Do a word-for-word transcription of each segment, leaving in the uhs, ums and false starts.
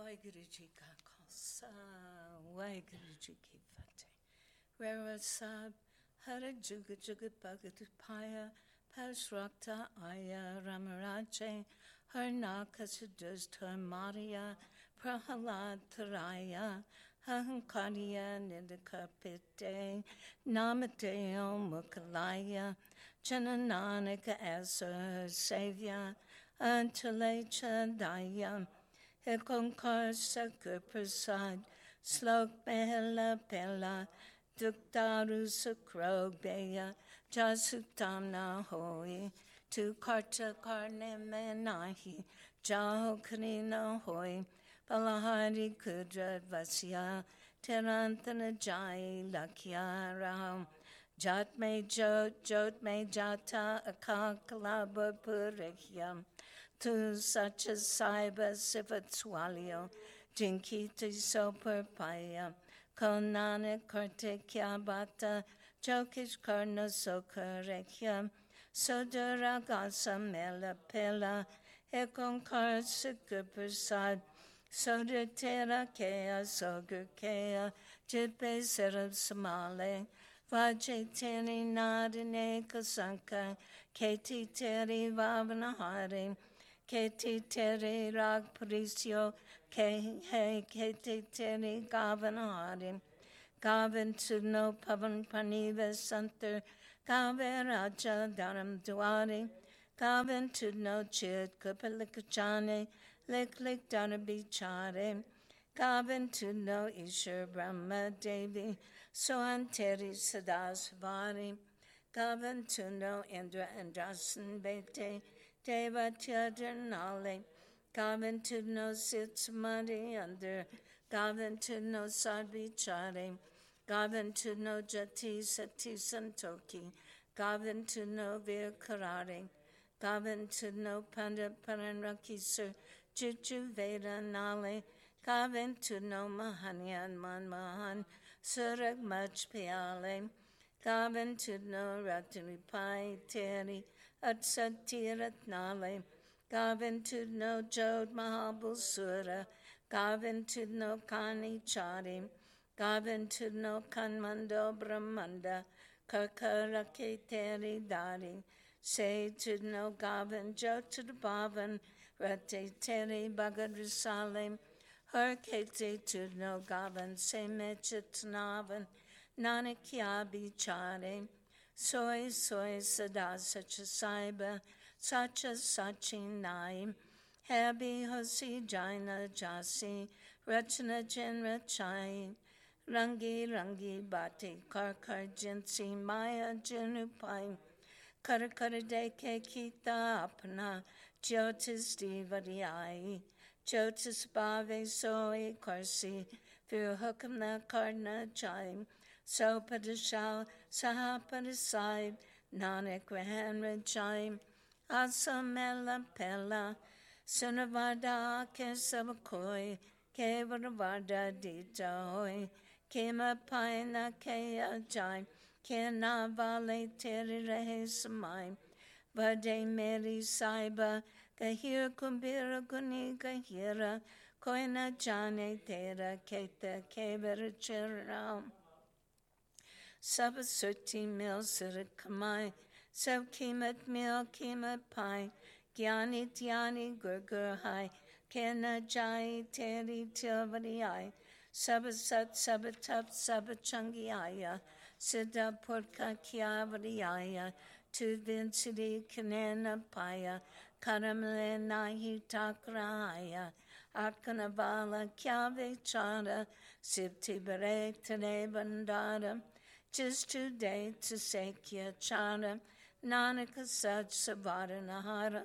Waheguru Ji Ka Khalsa, Waheguru Ji Ki Fateh. Rara Sahib, Hara Juga Juga Bhagat Paya, Pasrakta Aya Ramaraje, Har Nakasadus Maria, Prahalad Tharaya, Hahankariya Nidakapite, Namadeo Mukalaya, Janananika Asa Savior, Antale Chandaya, Ekonkar Sakur Prasad, Slok Behela Pela, Duktaru Sukrogdeya, Jasutamna Hoi, Tu Karta Karne Menahi, Jaho Karina Hoi, Balahari Kudra Vasya, Terantana Jai Lakya Ram, Jat Me Jot, Jot Me Jata, Akakalaba Purikyam, Tu Sacha Saiba Sivatswalio, Jinkiti Sopar Paya, Konana Korte Kyabata, Jokish Karna Sokarekyam, Sodara Gasa Mela Pela, Ekonkar Sukuprasad, Soda Tera Kea Sogur Kea, Jipe Serab Samale, Vaje Teri Nadine Kasanka, Keti Teri Vavanahari, Keti Teri Rag Parisio, Ke Keti Teri Gavanahari, Gavin Tudno Pavan Paniva Santur, Gave Raja Dharam Duari, Gavin Tudno Chit Kapalikachane, Lik Lik Dhanabichare, Gavin Tudno Ishur Brahma Devi, Soan Teri Sadasvari, Gavin Tudno Indra Andrasan Bete, Deva Tyadanale, Gavin Tudno Sitsamadi under, Gavin Tudno Sadvichare, Gavin Tudno Jati Sati Santoki, Gavin Tudno Vir Karare, Gavin Tudno Panda Paranrakisur, Juju Veda Nale, Gavin Tudno Mahanyan Man Mahan, Surak Mach Piale, Gavin Tudno Ratuni Pai Teri, Atsatirat Nale, Gavin Tudno Jod Mahabul Sura, Gavin Tudno Kani Chari, Gavin Tudno Kanmando Brahmanda, Karkarake Teri Dari, Say Tudno Gavin Jotud Bhavan, Rate Teri Bhagad Risalim, Her Kate Tudno Gavin, Say Mechit Navan, Nanakya Bichare, Soy Soy Sada Sacha Saiba, Sacha Sachin Naim, Habi Hosi Jaina Jasi, Rachana Jenra Chai, Rangi Rangi Bati, Karkar Jinsi Maya Jinupai, Karakaradeke Kita Apna, Jyotis Divadiyai, Jyotis Bhave Soy Karsi, Virhukamna Karna Chai, So Padashal Sahapadasai, Nanak Rahan Chai, Asamela Pella, Sunavada Kesavakoi, Kevaravada Ditahoi, Kema Paina Kea Jai, Kena Vale Terirehe Samai, Vade Meri Saiba, Gahir Kumbira Guni Gahira, Koina Jane Tera Keta Kevera Chiram. Sabasuti Mil Sirikamai, Sab Kimat Mil Kimat Pai, Gyani Dhyani Gurgur Hai, Kena Jai Teri Tilvadi Sabasat Sabatap Sabachangiaya, Siddha Purka Kyavadiyaya, Tudvin Siddhi Kanena Paya, Karamale Nahi Takraya, Akanavala Kyave Chara, Sipti Bare Tane Bandara, just today to Sekya Chara, Nanaka Sach Savaranahara,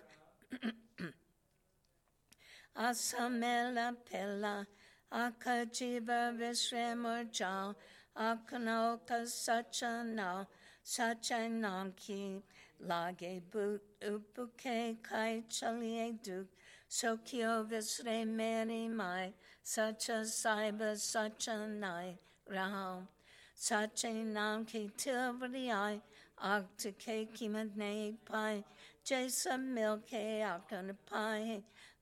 Asamela Pella, Akajiva Vishremur Jal, Akanoka Sacha Now, Sacha Namki, Lage Upuke Kai Chalie Duk, Sokyo Visre Meri Mai, Sacha Saiba Sacha Nai, Raham, Sacha Namki Tilvadi I, Aktake Kimadne Pai, Jesa Milke Akana Pai,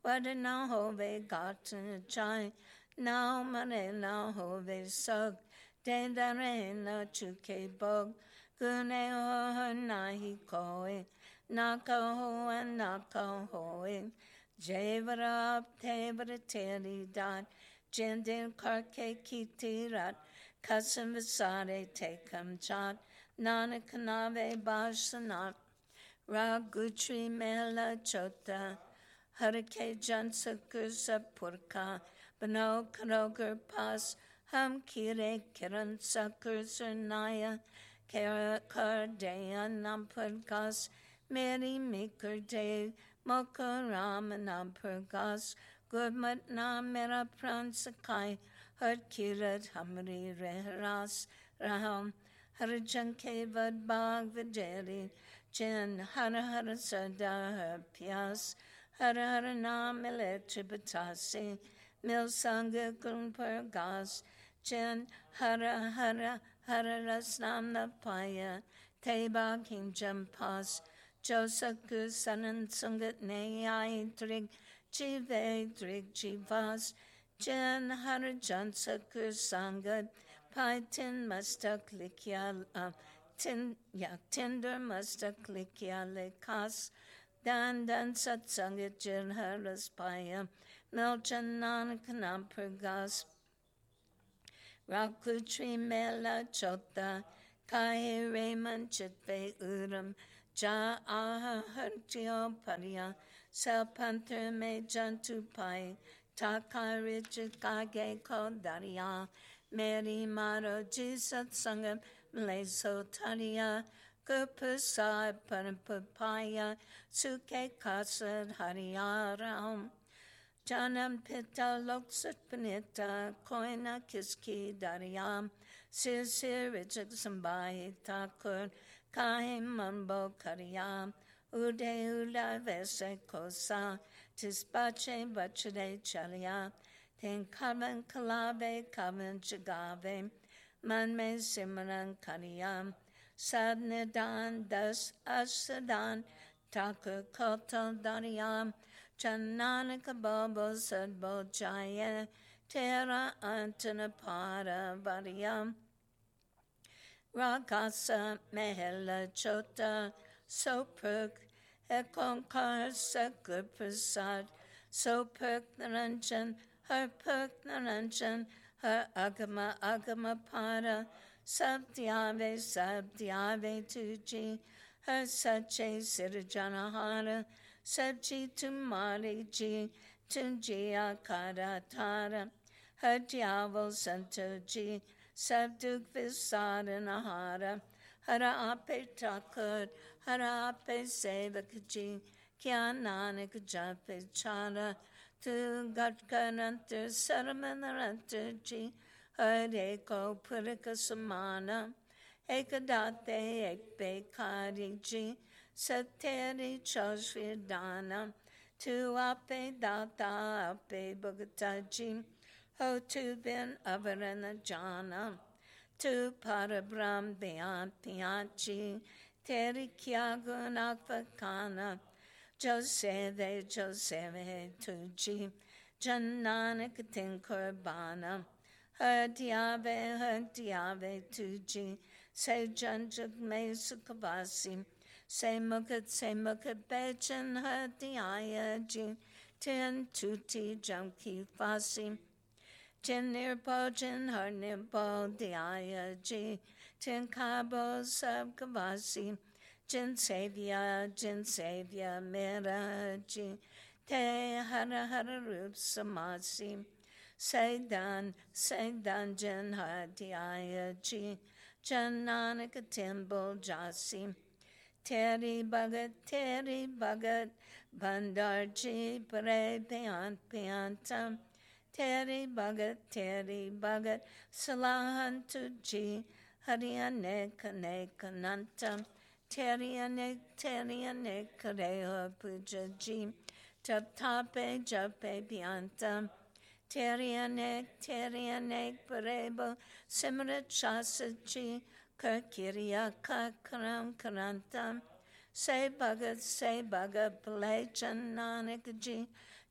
Wada na hove gatan chai, now mane na hove sug, den da re na chuke bog, gune ho na hi koe, na ka ho and na ka hoe, javara up tevara teri dot, jendin karke kiti rat, kasam visare tekam chat, nanak nave bashanat, Ragutri mela chota, Harake jansakur sapurka, Bano karogar pas, Ham kire kiran sakur surnaya, Kara kardaya nampurgas, Mary maker day, Moko rama nampurgas, Gurmat na mera pransakai, Har kirat hamri reharas, Raham, Harajanke vad bag vajeri, Jin hara hara sada pias, hara hara nam electribitasi, mil sanga gun gas, Jin hara hara hara rasnam na paya, teba king jampas, josaku sanan sungat neyai trig, jive trig jivas, Jin hara jansaku sangat, paitin mastak likyal, uh, Tin, yeah, tinder musta klikya lekas, dan dan satsangit jin haras paya, milchan nanakanam pergas, rakutri mela chota, kai raymond chitve uram, ja aha hartio paria, selpanther me jantu pai, takai richard kage kodaria, Mary maro jisat sangam, Mleso Tania, Gupasad Parampapaya, Suke Kasad Hariaram, Janam Pitta Loksat Panita, Koina Kiski Dariam, Sisir Richard Sambai Takur, Kahim Mambo Kariyam, Ude Ula Vese Kosa, Tispache Bachade Chalia, Ten Kavan Kalave Kavan Chagave, Manme Simran Kariyam, Sadnidan Das Asadan, Takur Kotal Dariyam, Chananaka Bobo Sadbo Jaya, Tera Antanapada Variyam, Rakasa Mehela Chota, Sopuk, Ekonkar Sakur Prasad, Sopuk Naranjan, Her Puk Naranjan, Her agama agama para, sabdyave sabdyave tuji, her sache sirajanahara, sabji tumari ji, tunji akara tara, her diaval santoji, sabduk visaranahara, hara ape takur, hara ape sevakaji, kya jape chara, Tu Gatkanantur Saramaranturji, Hare Ko Purika Samana, Ekadate Ekpe Kariji, Sateri Choshvidana, Tu Ape Data Ape Bhagataji, Ho Tu Bin Avarana Jana, Tu Parabram Bhyantiachi, Teri Kyagun Akvakana, Joseve, Joseve, Tuji, Jananak Tinkurbana, Her Diave, Her Diave, Tuji, Se Janjuk Me Sukavasi, Se Mukat, Se Mukat Bechan, Her Diayaji, Tin Tuti Jamki Fasi, Tin Nirpo, Jin Her Nirpo, Diayaji, Tin Kabo Sabkavasi, Jin Savior, Jin Savior, Miraji, Te Hara Hara Rup Samasi, Saidan, Saidan Jin Hadiayaji, Jananaka Temple Jasi, Teri Bhagat, Teri Bhagat, Bandarji, Pare Piant Piantam, Teri Bhagat, Teri Bhagat, Salahantuji, Harianek, Anekanantam, Terianek, Terianek, Kareha Pujaji, Taptape, Jape Piantam, Terianek, Terianek, Parebo, Simrat Shasaji, Kirkiria Kakaram Karantam, Say Bhagat, Say Bhagat, Palay Jananakaji,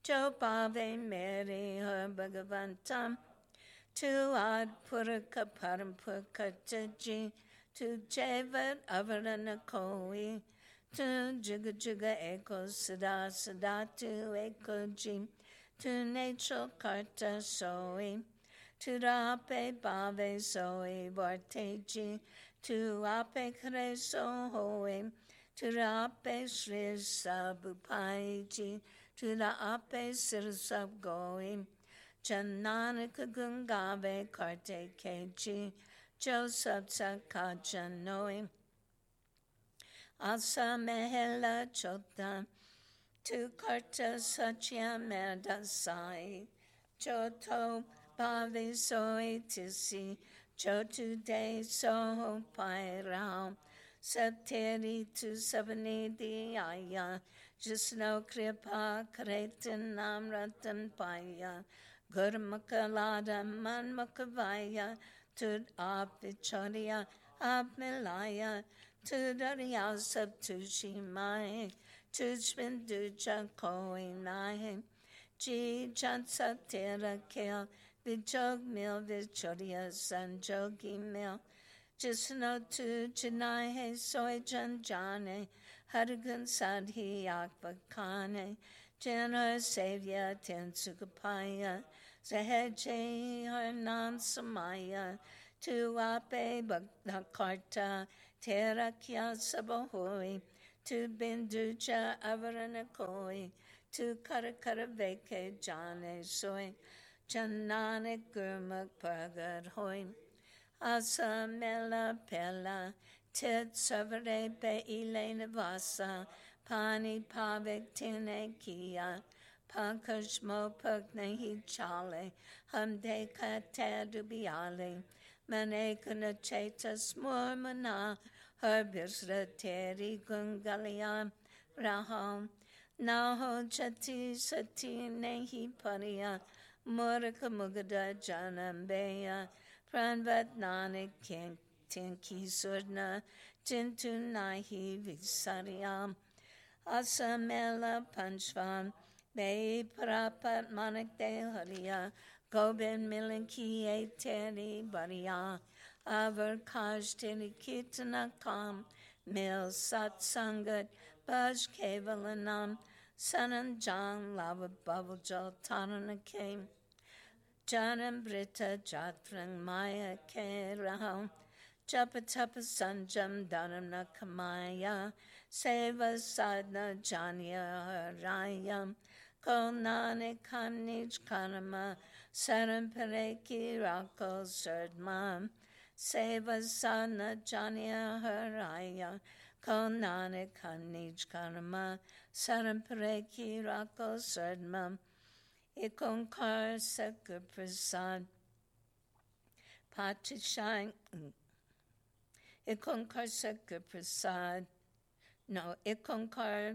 Jo Bhave Mary Har Bhagavantam, Tu Ad Puraka Parampurka Ji, Tu Jevat Avarana Koi, Tu Juga Juga Eko Sada Sada Tu Eko Ji, Tu Nature Karta Soi, Tu Rape Bhave Soi Varteji, Tu Ape Kare So Hoe, Tu Rape Shri Sabupaiji, Tu Rape Sir Sab Goim, Jananaka Gungave Karte Keji, Joseph Sakajanoim, Asa Mehela Chota, Tu Karta Satya Medasai, Joto Bhavi Soi Tisi, Jotu De Soho Pairam, Sapteri Tu Sabanidi Aya, Jisno Kripa Kretan Namratan Paya, Gurmakalada Manmakavaya, Tud Apichoria, Abmilaya, Tudaria Saptushi Mai, Tujbin Duja Koi Nai, Ji Jansa Tera Kale, Vijog Mil Vichoria Sanjogi Mil, Jisno Tu Janai Soy Janjane, Hadagun Sadhi Akbakane, Jana Savior Tensukapaya, Zaheje Harnam Samaya, Tu Ape Bhaktakarta, Terakya Sabahoy, Tu Binduja Avaranakoi, Tu Karakara Veke Jane Soy, Janane Gurmuk Pagad Hoy, Asa Mela Pella, Tit Savare Be Elena Vasa, Pani Pavik Tine Kia, Pankashmo Pugnahi Chale, Hamde Kate Dubiale, Manekana Cheta Smurmana, Herbisra Teri Gungalia, Raham, Naho Chati Sati Nehi Paria, Muraka Mugada Janambeya, Pranvat Nanak King Tinki Surna, Jintu Nahi Visariam, Asamela Panchvan, Be Prapat Manak De Haria, Goben Milinki Eteri Baria, Avar Kaj Tini Kitanakam, Mil Sat Sangat, Baj Kevalanam, Sanan Jan Lava Bubble Jal Taranakam, Janam Brita Jatrang Maya Ke Raham, Japatapa Sanjam Dhanam Nakamaya, Seva Sadna Janya Rayam, Konane Kamnij Kanama, Saram Pareki Rako Surdmam, Seva Sadna Janya Haraya, Konane Kamnij Kanama, Saram Pareki Rako Surdmam, Ikonkar Sakur Prasad, Patishank. Ikonkar Sakur Prasad, no, Ikonkar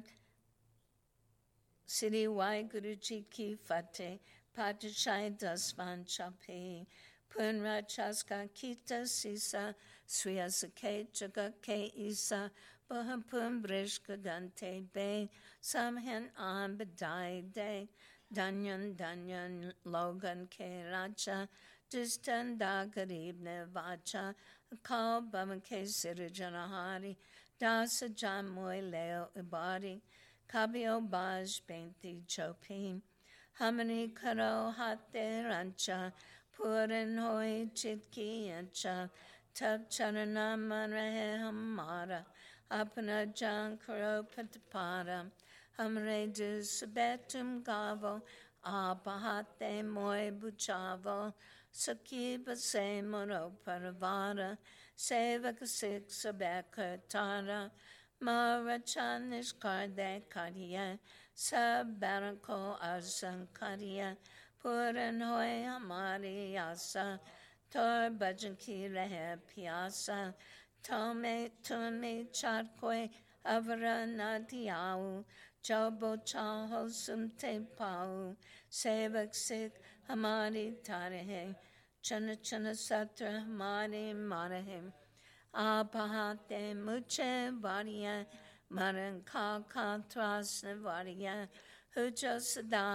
Sri Guruji Ki Fateh, Patishai Dasvan Chapi, Punra Chaska Kita Sisa, Sriyasake Jagake Isa, Bahampun Brishka Gante Be, Samhen Am Badai De, Danyan Danyan Logan Ke Racha, Distan Da Garib Nevacha, Akal Bamake Sirijanahari, Dasa Jamoy Leo Ibari, Kabio Baj Benti Chopin, Hamani Karo Hate Rancha, Puran Hoi Chitki Yancha, Tab Charana Marahe Hamara, Apana Jan Karo Patapara, Hamre Du Sabetum Gavo, Abahate Moy Buchavo, Saki Base Moro Paravara, Sevaka Six Sabeka Tara, Marachanish Karde Kariya, Sabarako Arsan Kariya, Puran Hoy Amari Asa, Tor Bajanki Rehe Piasa, Tome Tumi Charkwe Avara Nadiau, Jobo Chaho Sumte Pau, Sevak Sik Hamari Tarehe, Chana Chana Satra Hamari Marahim, Apahate Muche Varia, Maran Ka Ka Trasna Varia, Hujo Sada,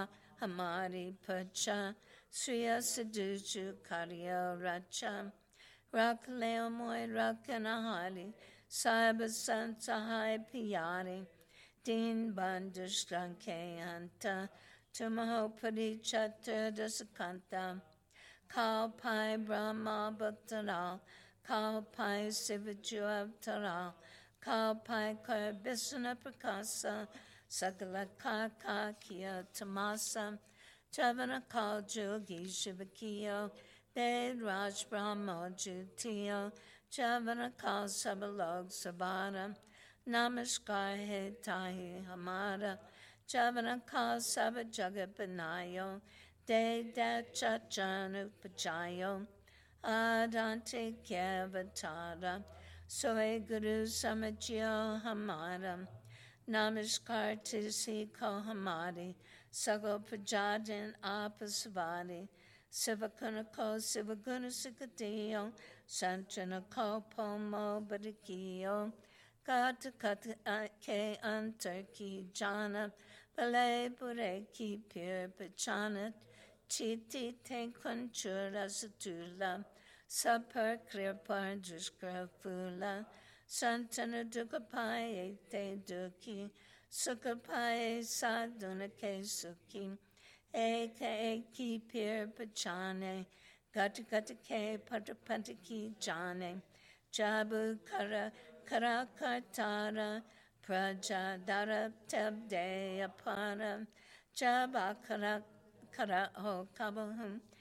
Hamari Pacha, Sriya Saduju Karya Racha, Rak Leomoy Rakanahari, Saiba Santahai Piyari, Din Bandushranke Anta, Tumahopadi Chatur Dasakanta, Kal Pai Brahma Bhaktaral, Kal Pai Sivaju Avtaral, Kal Pai Kar Bisana Prakasa, Sakala Kaka Kia Tamasa, Chavana Kal Jogi Shivakiyo, Ved Raj Brahma Jutiyo, Chavana Kal Sabalog Sabara, Namaskar He Tahi Hamara, Chavana Kal Sabha Jagat Banayo, De Da Chachanu Pachayo, Adante Kyavatara, Soe Guru Samajyo Hamara, Namaskar Tisi Ko Hamari, Sago Pajadin Apasvadi, Sivakuna Ko Sivaguna Sikadiyo, Sanchana Ko Pomo Badikiyo, Kata Kata Ke Antarki Jana, Balay Bureki Pir Pachanat, Chiti Te Kunchura Satula, Sapar Kripar Juskra Fula, Santana Dukapai Te Duki, Sukapai Saduna Ke Suki, Eke Ki Pir Pachane, Gata Gata Ke Patapataki Jane, Jabu Kara Karakartara, Praja Dara Tabde Apara, Jabakara Kara Ho Kabahum.